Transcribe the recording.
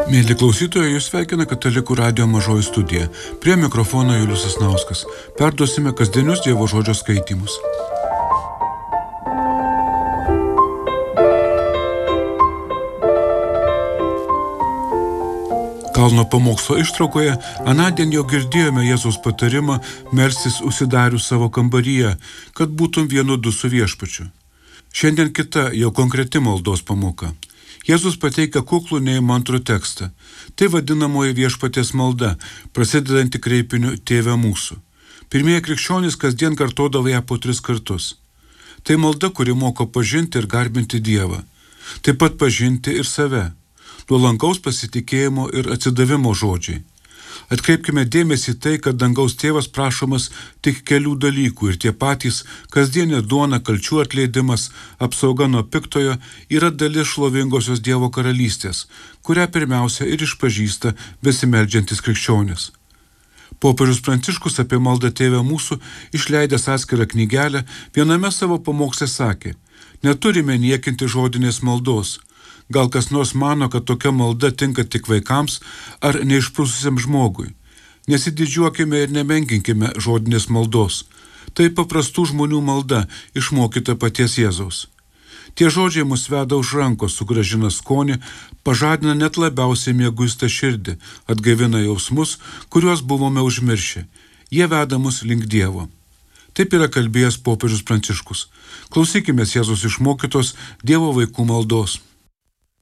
Mėly klausytojai, jūs sveikina Katalikų radijo mažoji studija. Prie mikrofono Julius Sasnauskas. Perduosime kasdienius Dievo žodžio skaitymus. Kalno pamokslo ištraukoje anądien jau girdėjome Jėzaus patarimą melstis užsidarius savo kambaryje, kad būtum vienodu su viešpačiu. Šiandien kita jau konkreti maldos pamoka. Jėzus pateikia kuklų neįmantrų tekstą. Tai vadinamoji viešpaties malda, prasidedanti kreipiniu Tėve mūsų. Pirmieji krikščionys kasdien kartodavo ją po 3 kartus. Tai malda, kuri moko pažinti ir garbinti Dievą. Taip pat pažinti ir save. Nuolankaus pasitikėjimo ir atsidavimo žodžiai. Atkreipkime dėmesį tai, kad dangaus tėvas prašomas tik kelių dalykų ir tie patys kasdienė duona, kalčių atleidimas, apsauga nuo piktojo yra dalis šlovingosios Dievo karalystės, kurią pirmiausia ir išpažįsta besimeldžiantis krikščionis. Popiežius Pranciškus apie maldą Tėve mūsų, išleidęs atskirą knygelę, viename savo pamoksle sakė: neturime niekinti žodinės maldos. Gal kas nors mano, kad tokia malda tinka tik vaikams ar neišprususiam žmogui. Nesididžiuokime ir nemenkinkime žodinės maldos. Tai paprastų žmonių malda, išmokyta paties Jėzaus. Tie žodžiai mus veda už rankos, sugrąžina skonį, pažadina net labiausiai mieguistą širdį, atgaivina jausmus, kuriuos buvome užmiršę. Jie veda mus link Dievo. Taip yra kalbėjęs popiežius Pranciškus. Klausykimės Jėzaus išmokytos Dievo vaikų maldos.